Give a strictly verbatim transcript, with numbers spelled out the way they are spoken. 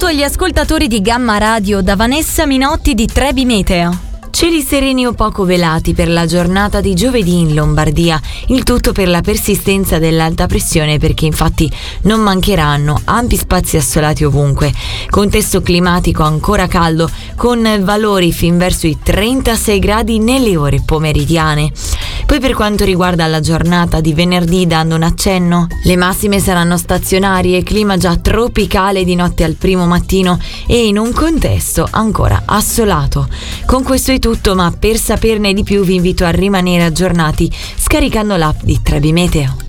saluto gli ascoltatori di Gamma Radio da Vanessa Minotti di Trebi Meteo. Cieli sereni o poco velati per la giornata di giovedì in Lombardia, il tutto per la persistenza dell'alta pressione, perché infatti non mancheranno ampi spazi assolati ovunque. Contesto climatico ancora caldo con valori fin verso i trentasei gradi nelle ore pomeridiane. Poi per quanto riguarda la giornata di venerdì, dando un accenno, le massime saranno stazionarie, clima già tropicale di notte al primo mattino e in un contesto ancora assolato. Con questo è tutto, ma per saperne di più vi invito a rimanere aggiornati scaricando l'app di Trebi Meteo.